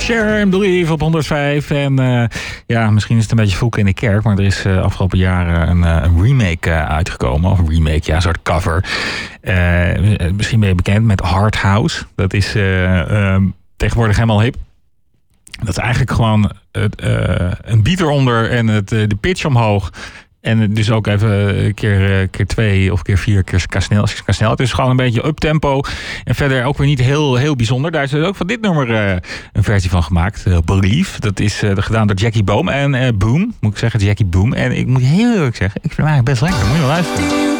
Share and Believe op 105. En misschien is het een beetje voeken in de kerk, maar er is afgelopen jaar een remake uitgekomen. Of een remake, een soort cover. Misschien ben je bekend met Hard House. Dat is tegenwoordig helemaal hip. Dat is eigenlijk gewoon een beat eronder en de pitch omhoog. En dus ook even keer 2 of keer 4 keer snel. Het is gewoon een beetje uptempo. En verder ook weer niet heel bijzonder. Daar is er ook van dit nummer een versie van gemaakt. Believe. Dat is gedaan door Jackie Boom. En Boom, moet ik zeggen, Jackie Boom. En ik moet heel eerlijk zeggen, ik vind hem eigenlijk best lekker. Moet je wel luisteren.